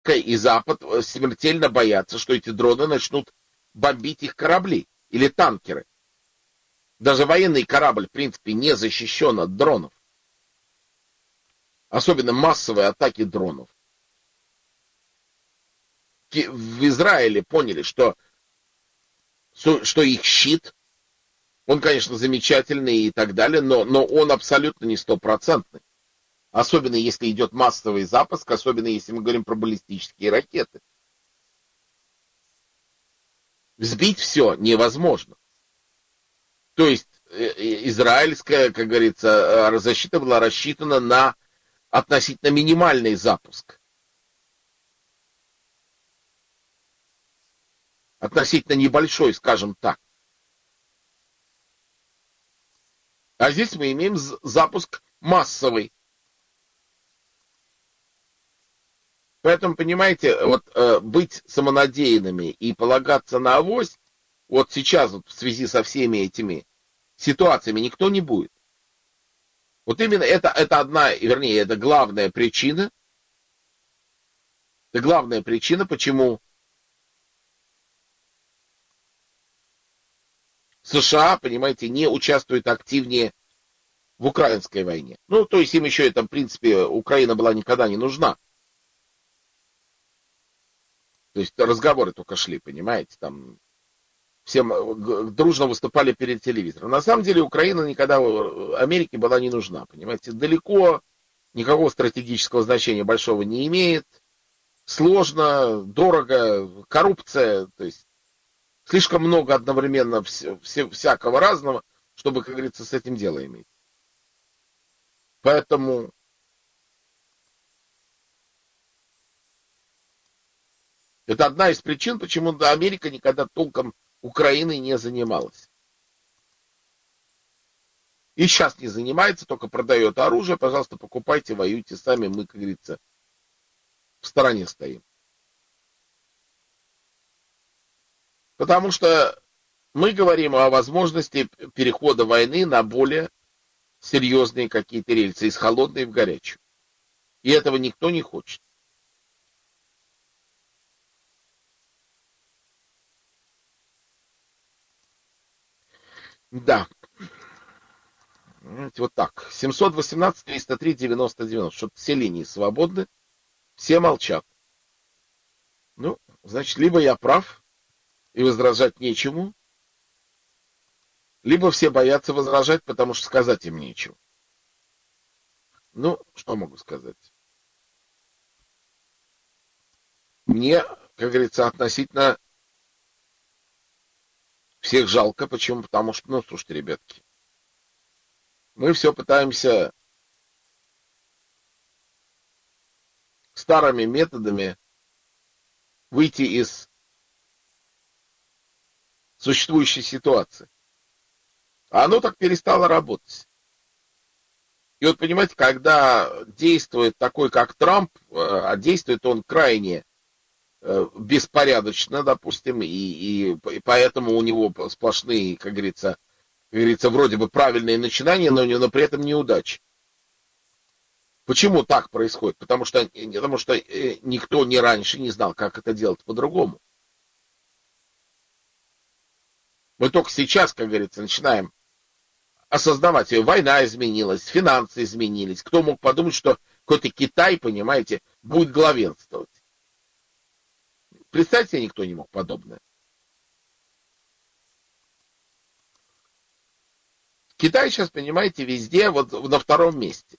и Запад смертельно боятся, что эти дроны начнут бомбить их корабли или танкеры. Даже военный корабль, в принципе, не защищен от дронов. Особенно массовые атаки дронов. В Израиле поняли, что их щит, он, конечно, замечательный и так далее, но он абсолютно не стопроцентный. Особенно если идет массовый запуск, особенно если мы говорим про баллистические ракеты. Сбить все невозможно. То есть израильская, как говорится, защита была рассчитана на относительно минимальный запуск. Относительно небольшой, скажем так. А здесь мы имеем запуск массовый. Поэтому, понимаете, вот быть самонадеянными и полагаться на авось, вот сейчас вот в связи со всеми этими ситуациями никто не будет. Вот именно это одна, вернее, это главная причина. Это главная причина, почему США, понимаете, не участвует активнее в украинской войне. Ну, то есть им еще это, в принципе, Украина была никогда не нужна. То есть разговоры только шли, понимаете, там всем дружно выступали перед телевизором. На самом деле Украина никогда Америке была не нужна, понимаете, далеко, никакого стратегического значения большого не имеет, сложно, дорого, коррупция, то есть слишком много одновременно всякого разного, чтобы, как говорится, с этим дело иметь. Поэтому это одна из причин, почему Америка никогда толком Украиной не занималась. И сейчас не занимается, только продает оружие. Пожалуйста, покупайте, воюйте сами. Мы, как говорится, в стороне стоим. Потому что мы говорим о возможности перехода войны на более серьезные какие-то рельсы, из холодной в горячую. И этого никто не хочет. Да. Вот так. 718-303-90-90. Что-то все линии свободны. Все молчат. Ну, значит, либо я прав, и возражать нечему, либо все боятся возражать, потому что сказать им нечего. Ну, что могу сказать? Мне, как говорится, относительно всех жалко. Почему? Потому что, ну, слушайте, ребятки, мы все пытаемся старыми методами выйти из существующей ситуации. А оно так перестало работать. И вот, понимаете, когда действует такой, как Трамп, а действует он крайне беспорядочно, допустим, и поэтому у него сплошные, как говорится, вроде бы правильные начинания, но при этом неудачи. Почему так происходит? Потому что никто ни раньше не знал, как это делать по-другому. Мы только сейчас, как говорится, начинаем осознавать, война изменилась, финансы изменились. Кто мог подумать, что какой-то Китай, понимаете, будет главенствовать? Представить себе никто не мог подобное. Китай сейчас, понимаете, везде вот на втором месте.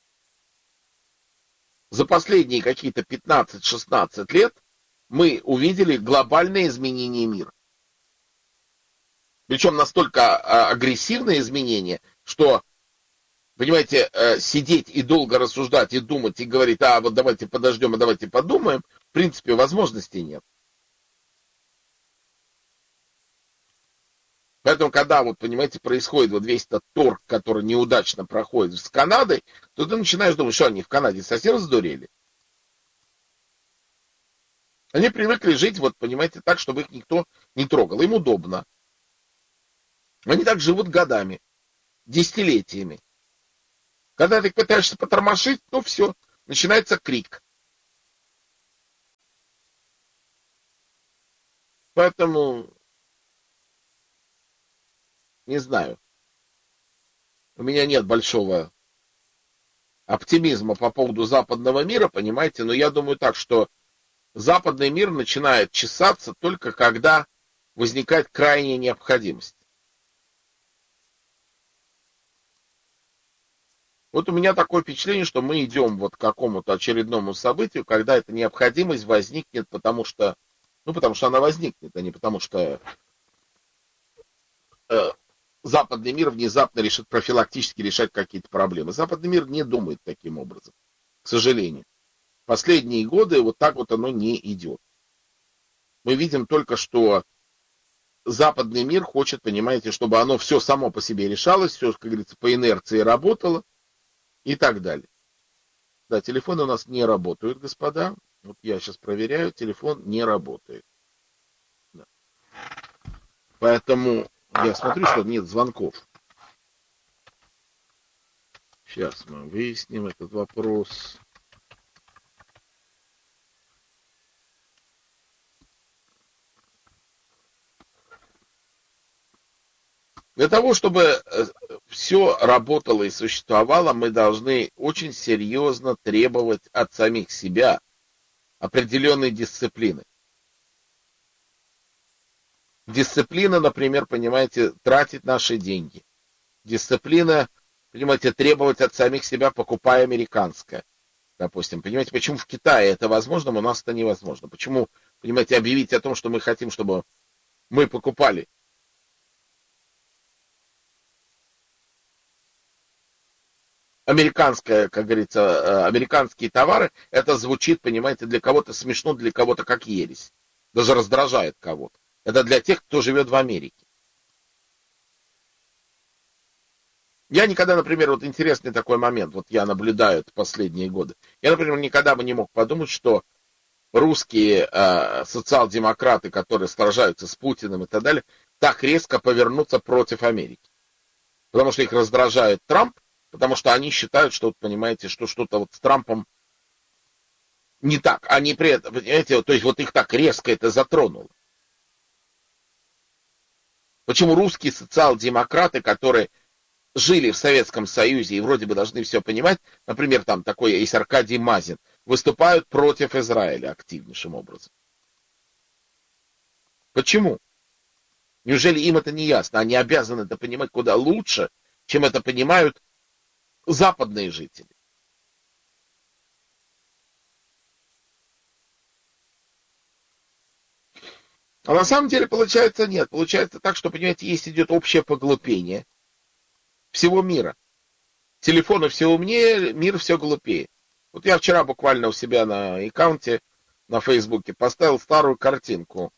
За последние какие-то 15-16 лет мы увидели глобальное изменение мира. Причем настолько агрессивное изменение, что, понимаете, сидеть и долго рассуждать и думать, и говорить, вот давайте подождем, а давайте подумаем, в принципе, возможностей нет. Поэтому, когда, вот, понимаете, происходит вот весь этот торг, который неудачно проходит с Канадой, то ты начинаешь думать, что они в Канаде совсем сдурели. Они привыкли жить, вот, понимаете, так, чтобы их никто не трогал. Им удобно. Они так живут годами, десятилетиями. Когда ты пытаешься потормошить, ну все, начинается крик. Поэтому, не знаю, у меня нет большого оптимизма по поводу западного мира, понимаете, но я думаю так, что западный мир начинает чесаться только когда возникает крайняя необходимость. Вот у меня такое впечатление, что мы идем вот к какому-то очередному событию, когда эта необходимость возникнет, потому что она возникнет, а не потому что э, западный мир внезапно решит профилактически решать какие-то проблемы. Западный мир не думает таким образом, к сожалению. Последние годы вот так вот оно не идет. Мы видим только, что западный мир хочет, понимаете, чтобы оно все само по себе решалось, все, как говорится, по инерции работало и так далее. Да, телефоны у нас не работают, господа. Вот я сейчас проверяю, телефон не работает. Да. Поэтому я смотрю, что нет звонков. Сейчас мы выясним этот вопрос. Для того, чтобы все работало и существовало, мы должны очень серьезно требовать от самих себя определенной дисциплины. Дисциплина, например, понимаете, тратить наши деньги. Дисциплина, понимаете, требовать от самих себя, покупая американское. Допустим, понимаете, почему в Китае это возможно, у нас это невозможно. Почему, понимаете, объявить о том, что мы хотим, чтобы мы покупали американское, как говорится, американские товары, это звучит, понимаете, для кого-то смешно, для кого-то как ересь. Даже раздражает кого-то. Это для тех, кто живет в Америке. Я никогда, например, вот интересный такой момент, вот я наблюдаю это последние годы. Я, например, никогда бы не мог подумать, что русские социал-демократы, которые сражаются с Путиным и так далее, так резко повернутся против Америки. Потому что их раздражает Трамп, потому что они считают, что, понимаете, что что-то вот с Трампом не так. Они при этом, понимаете, то есть вот их так резко это затронуло. Почему русские социал-демократы, которые жили в Советском Союзе и вроде бы должны все понимать, например, там такой есть Аркадий Мазин, выступают против Израиля активнейшим образом. Почему? Неужели им это не ясно? Они обязаны это понимать куда лучше, чем это понимают западные жители. А на самом деле получается нет. Получается так, что, понимаете, есть идет общее поглупение всего мира. Телефоны все умнее, мир все глупее. Вот я вчера буквально у себя на аккаунте на Фейсбуке поставил старую картинку,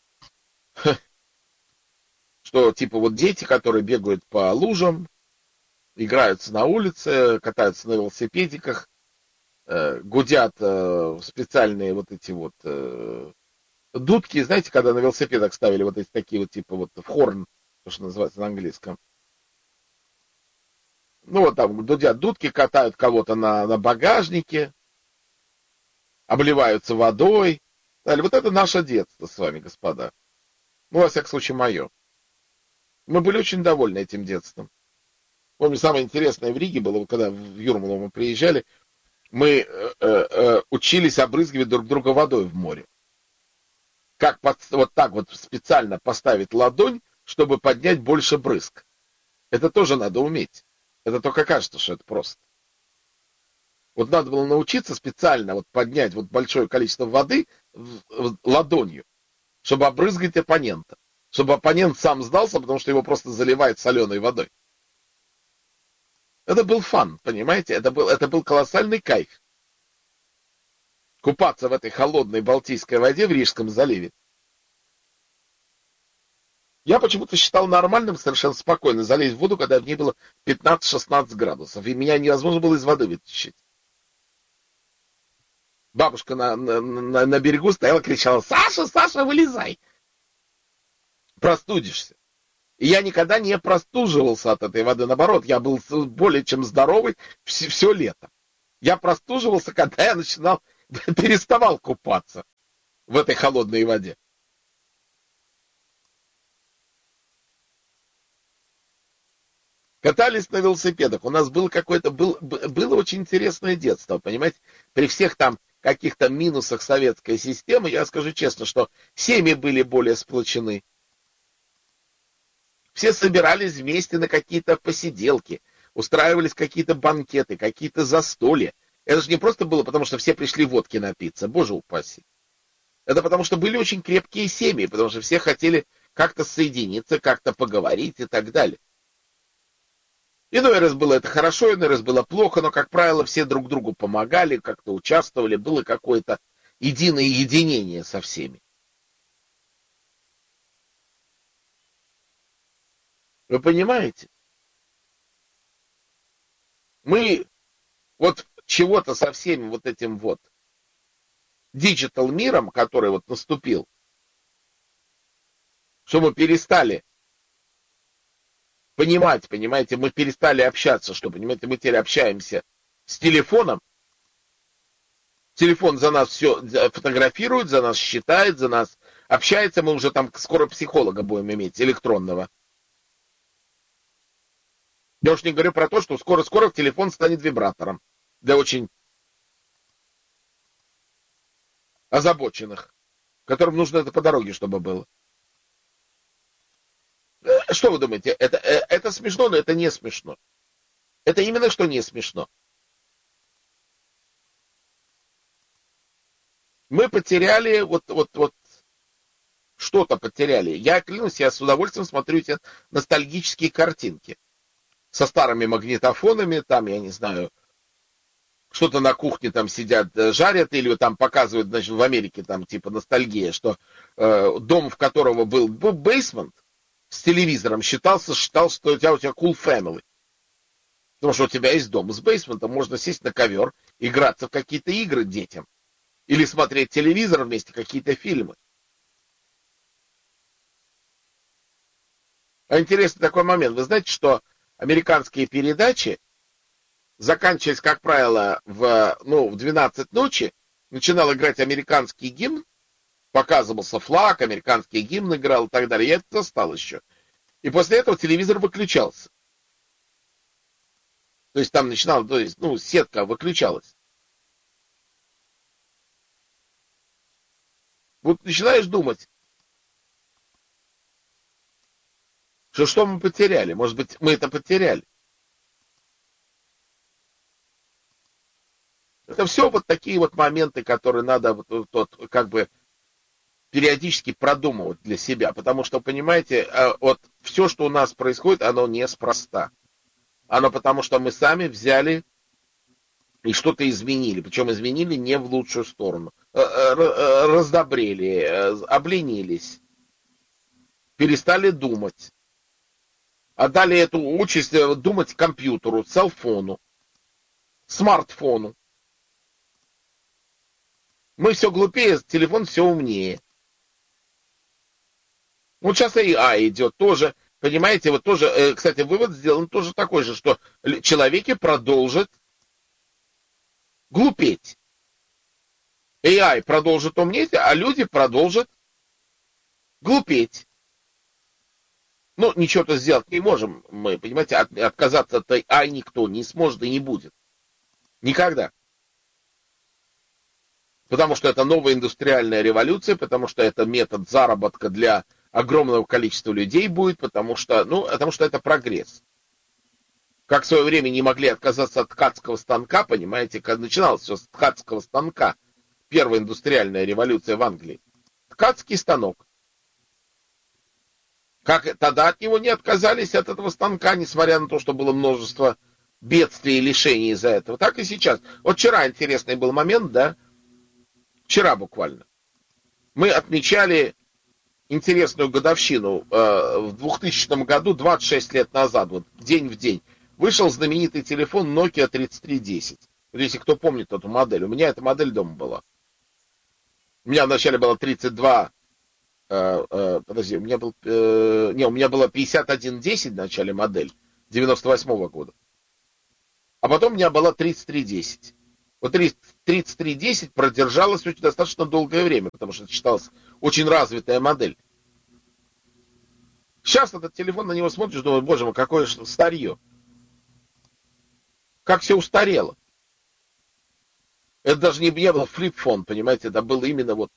что типа вот дети, которые бегают по лужам, играются на улице, катаются на велосипедиках, гудят специальные вот эти вот дудки, знаете, когда на велосипедах ставили вот эти такие вот типа вот в хорн, то, что называется на английском. Ну вот там дудят дудки, катают кого-то на багажнике, обливаются водой. Вот это наше детство с вами, господа. Ну, во всяком случае, мое. Мы были очень довольны этим детством. Помню, самое интересное в Риге было, когда в Юрмалу мы приезжали, мы учились обрызгивать друг друга водой в море. Как вот так вот специально поставить ладонь, чтобы поднять больше брызг. Это тоже надо уметь. Это только кажется, что это просто. Вот надо было научиться специально вот поднять вот большое количество воды ладонью, чтобы обрызгать оппонента. Чтобы оппонент сам сдался, потому что его просто заливает соленой водой. Это был фан, понимаете? Это был колоссальный кайф. Купаться в этой холодной Балтийской воде в Рижском заливе. Я почему-то считал нормальным совершенно спокойно залезть в воду, когда в ней было 15-16 градусов, и меня невозможно было из воды вытащить. Бабушка на берегу стояла, кричала: «Саша, Саша, вылезай! Простудишься!» И я никогда не простуживался от этой воды. Наоборот, я был более чем здоровый все лето. Я простуживался, когда я переставал купаться в этой холодной воде. Катались на велосипедах. У нас было очень интересное детство, понимаете? При всех там каких-то минусах советской системы, я скажу честно, что семьи были более сплочены. Все собирались вместе на какие-то посиделки, устраивались какие-то банкеты, какие-то застолья. Это же не просто было потому, что все пришли водки напиться, боже упаси. Это потому, что были очень крепкие семьи, потому что все хотели как-то соединиться, как-то поговорить и так далее. Иной раз было это хорошо, иной раз было плохо, но, как правило, все друг другу помогали, как-то участвовали, было какое-то единое единение со всеми. Вы понимаете? Мы вот чего-то со всеми вот этим вот диджитал миром, который вот наступил, что мы перестали понимать, понимаете, мы перестали общаться, что, понимаете, мы теперь общаемся с телефоном, телефон за нас все фотографирует, за нас считает, за нас общается, мы уже там скоро психолога будем иметь, электронного. Я уж не говорю про то, что скоро-скоро телефон станет вибратором для очень озабоченных, которым нужно это по дороге, чтобы было. Что вы думаете, это смешно, но это не смешно. Это именно что не смешно. Мы потеряли вот что-то потеряли. Я клянусь, я с удовольствием смотрю эти ностальгические картинки со старыми магнитофонами, там, я не знаю, что-то на кухне там сидят, жарят, или там показывают, значит, в Америке там типа ностальгия, что дом, в которого был бейсмент с телевизором, считал, что у тебя cool family. Потому что у тебя есть дом с бейсментом, можно сесть на ковер, играться в какие-то игры детям. Или смотреть телевизор вместе, какие-то фильмы. А интересный такой момент. Вы знаете, что американские передачи, заканчиваясь, как правило, в 12 ночи, начинал играть американский гимн, показывался флаг, американский гимн играл и так далее. Я это застал еще. И после этого телевизор выключался. То есть там начинала, то есть, сетка выключалась. Вот начинаешь думать, что мы потеряли. Может быть, мы это потеряли. Это все вот такие вот моменты, которые надо как бы периодически продумывать для себя. Потому что, понимаете, вот все, что у нас происходит, оно неспроста. Оно потому, что мы сами взяли и что-то изменили. Причем изменили не в лучшую сторону. Раздобрели, обленились, перестали думать. Отдали эту участь думать компьютеру, селфону, смартфону. Мы все глупее, телефон все умнее. Вот сейчас AI идет тоже, понимаете, вот тоже, кстати, вывод сделан тоже такой же, что человеки продолжат глупеть. AI продолжит умнеть, а люди продолжат глупеть. Ну, ничего-то сделать не можем мы, понимаете, отказаться от AI никто не сможет и не будет. Никогда. Потому что это новая индустриальная революция, потому что это метод заработка для огромного количества людей будет, потому что это прогресс. Как в свое время не могли отказаться от ткацкого станка, понимаете, когда начиналось все с ткацкого станка, первая индустриальная революция в Англии. Ткацкий станок. Как тогда от него не отказались, от этого станка, несмотря на то, что было множество бедствий и лишений из-за этого. Так и сейчас. Вот вчера интересный был момент, да, вчера буквально. Мы отмечали интересную годовщину. В 2000 году, 26 лет назад, вот день в день, вышел знаменитый телефон Nokia 3310. Вот если кто помнит эту модель. У меня эта модель дома была. У меня вначале было 32... подожди, у меня было 5110 в начале модель, 98 года. А потом у меня была 3310. Вот 3310 продержалась очень достаточно долгое время, потому что это считалась очень развитая модель. Сейчас этот телефон, на него смотришь, думаешь, боже мой, какое старье. Как все устарело. Это даже не был флип-фон, понимаете, это был именно вот...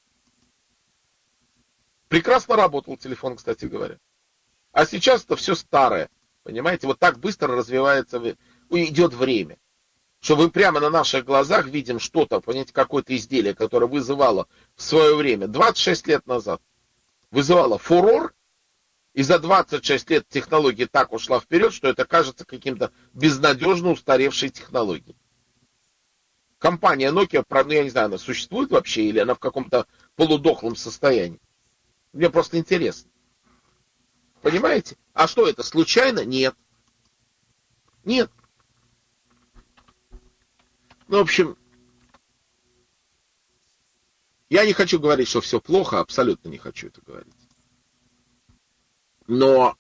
Прекрасно работал телефон, кстати говоря. А сейчас это все старое, понимаете, вот так быстро развивается, идет время. Что мы прямо на наших глазах видим что-то, понимаете, какое-то изделие, которое вызывало в свое время, 26 лет назад, вызывало фурор, и за 26 лет технология так ушла вперед, что это кажется каким-то безнадежно устаревшей технологией. Компания Nokia, ну я не знаю, она существует вообще, или она в каком-то полудохлом состоянии. Мне просто интересно. Понимаете? А что это, случайно? Нет. Нет. Ну, в общем, я не хочу говорить, что все плохо, абсолютно не хочу это говорить. Но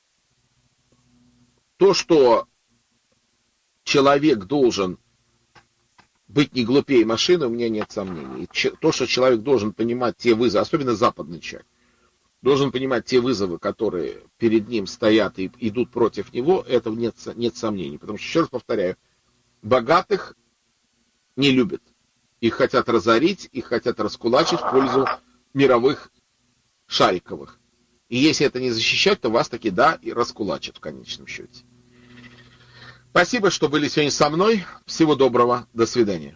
то, что человек должен быть не глупее машины, у меня нет сомнений. То, что человек должен понимать те вызовы, особенно западный человек, должен понимать те вызовы, которые перед ним стоят и идут против него, этого нет сомнений. Потому что, еще раз повторяю, богатых не любят. Их хотят разорить, их хотят раскулачить в пользу мировых шариковых. И если это не защищать, то вас таки, да, и раскулачат в конечном счете. Спасибо, что были сегодня со мной. Всего доброго. До свидания.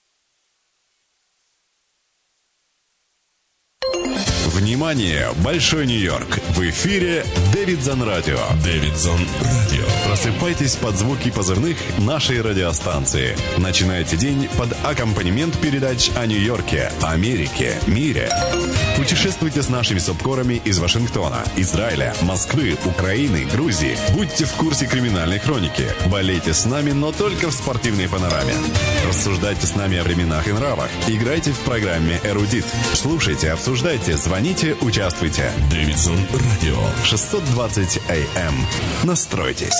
Внимание, Большой Нью-Йорк. В эфире Дэвидсон Радио. Дэвидсон Радио. Просыпайтесь под звуки позывных нашей радиостанции. Начинайте день под аккомпанемент передач о Нью-Йорке, Америке, мире. Путешествуйте с нашими субкорами из Вашингтона, Израиля, Москвы, Украины, Грузии. Будьте в курсе криминальной хроники. Болейте с нами, но только в спортивной панораме. Рассуждайте с нами о временах и нравах. Играйте в программе «Эрудит». Слушайте, обсуждайте, звоните, участвуйте. Дэвидсон Радио. 620 АМ. Настройтесь.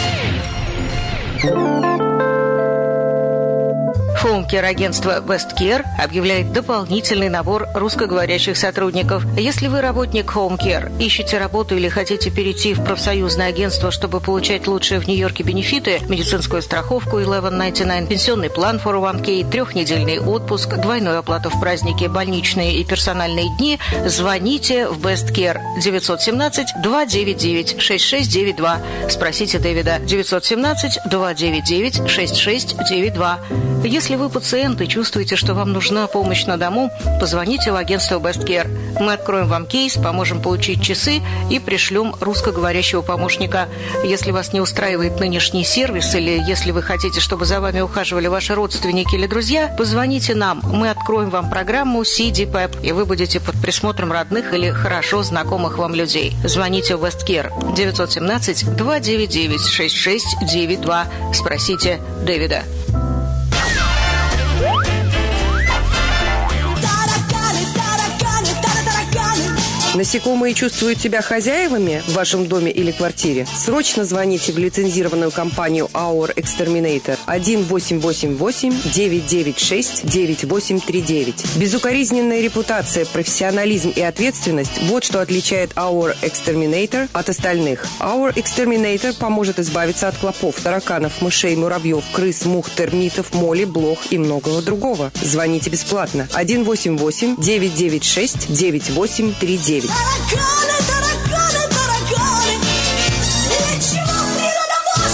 Хоум-кер-агентство Westcare объявляет дополнительный набор русскоговорящих сотрудников. Если вы работник Хоум-кер, ищете работу или хотите перейти в профсоюзное агентство, чтобы получать лучшие в Нью-Йорке бенефиты, медицинскую страховку 1199, пенсионный план 401k, 3-недельный отпуск, двойную оплату в праздники, больничные и персональные дни, звоните в Westcare 917-299-6692. Спросите Дэвида 917-299-6692. Если вы пациент и чувствуете, что вам нужна помощь на дому, позвоните в агентство Westcare. Мы откроем вам кейс, поможем получить часы и пришлем русскоговорящего помощника. Если вас не устраивает нынешний сервис или если вы хотите, чтобы за вами ухаживали ваши родственники или друзья, позвоните нам. Мы откроем вам программу CDPEP, и вы будете под присмотром родных или хорошо знакомых вам людей. Звоните в Westcare 917-299-6692. Спросите Дэвида. Насекомые чувствуют себя хозяевами в вашем доме или квартире? Срочно звоните в лицензированную компанию Our Exterminator 1-888-996-9839. Безукоризненная репутация, профессионализм и ответственность – вот что отличает Our Exterminator от остальных. Our Exterminator поможет избавиться от клопов, тараканов, мышей, муравьев, крыс, мух, термитов, моли, блох и многого другого. Звоните бесплатно 1-888-996-9839. Тараканы, тараканы, тараканы, для чего природа вас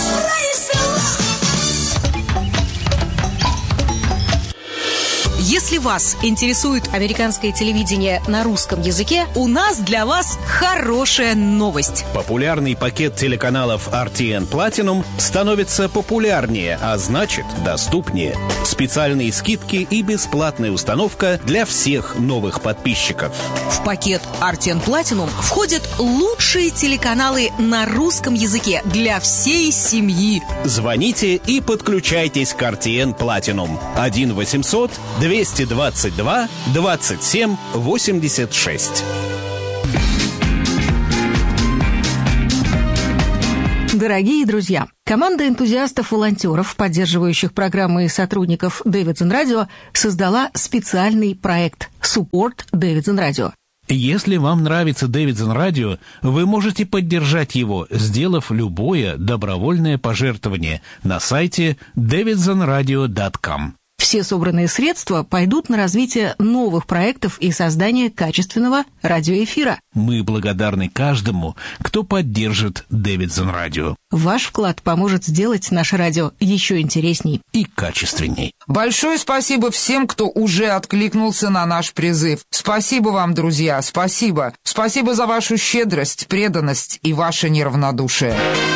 произвела? Если вас интересует американское телевидение на русском языке, у нас для вас хорошая новость. Популярный пакет телеканалов RTN Platinum становится популярнее, а значит доступнее. Специальные скидки и бесплатная установка для всех новых подписчиков. В пакет RTN Platinum входят лучшие телеканалы на русском языке для всей семьи. Звоните и подключайтесь к RTN Platinum 1-800-222-27-86. Дорогие друзья, команда энтузиастов-волонтеров, поддерживающих программы и сотрудников Дэвидсон Радио, создала специальный проект «Support Дэвидсон Радио». Если вам нравится Дэвидсон Радио, вы можете поддержать его, сделав любое добровольное пожертвование на сайте davidsonradio.com. Все собранные средства пойдут на развитие новых проектов и создание качественного радиоэфира. Мы благодарны каждому, кто поддержит Дэвидсон Радио. Ваш вклад поможет сделать наше радио еще интересней и качественней. Большое спасибо всем, кто уже откликнулся на наш призыв. Спасибо вам, друзья, спасибо. Спасибо за вашу щедрость, преданность и ваше неравнодушие.